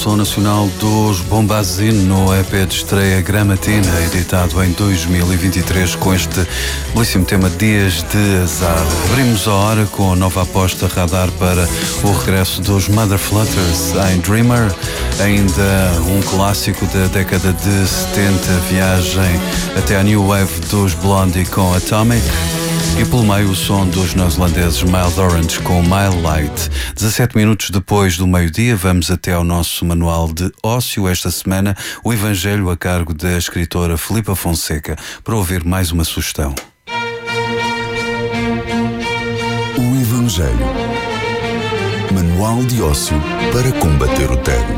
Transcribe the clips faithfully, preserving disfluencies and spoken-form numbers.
som nacional dos Bombazine no E P de estreia Gramatina, editado em dois mil e vinte e três, com este belíssimo tema Dias de Azar. Abrimos a hora com a nova aposta Radar para o regresso dos Mother Flutters em Dreamer, ainda um clássico da década de setenta, viagem até a New Wave dos Blondie com Atomic. E pelo meio o som dos neozelandeses Mild Orange com My Light. dezassete minutos depois do meio-dia, vamos até ao nosso manual de ócio. Esta semana, o Evangelho a cargo da escritora Filipa Fonseca, para ouvir mais uma sugestão. O Evangelho. Manual de ócio para combater o tédio.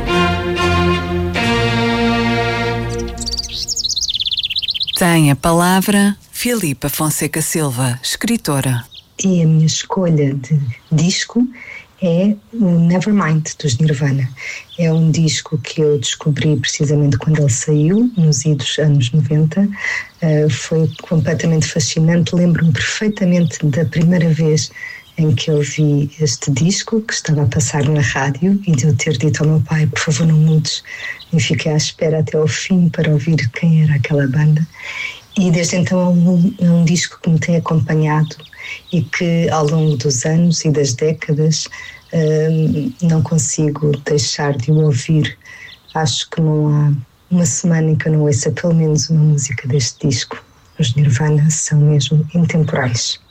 Tem a palavra Filipa Fonseca Silva, escritora. E a minha escolha de disco é o Nevermind, dos Nirvana. É um disco que eu descobri precisamente quando ele saiu, nos idos anos noventa. Uh, foi completamente fascinante. Lembro-me perfeitamente da primeira vez em que eu vi este disco, que estava a passar na rádio, e de eu ter dito ao meu pai, por favor não mudes, e fiquei à espera até ao fim para ouvir quem era aquela banda. E desde então é um, é um disco que me tem acompanhado e que ao longo dos anos e das décadas hum, não consigo deixar de o ouvir. Acho que não há uma semana em que eu não ouça pelo menos uma música deste disco. Os Nirvana são mesmo intemporais.